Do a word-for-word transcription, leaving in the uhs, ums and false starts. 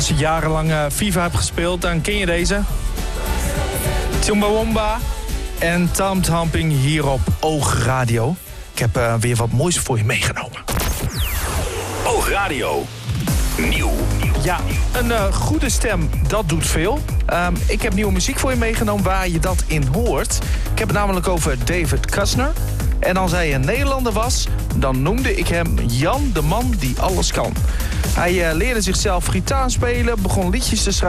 Als je jarenlang uh, FIFA hebt gespeeld, dan ken je deze. Chumbawamba en Tam Tamping hier op Oogradio. Ik heb uh, weer wat moois voor je meegenomen. Oogradio. Nieuw. Ja, een uh, goede stem, dat doet veel. Um, ik heb nieuwe muziek voor je meegenomen waar je dat in hoort. Ik heb het namelijk over David Kushner. En als hij een Nederlander was, dan noemde ik hem Jan de man die alles kan. Hij uh, leerde zichzelf gitaar spelen, begon liedjes te schrijven.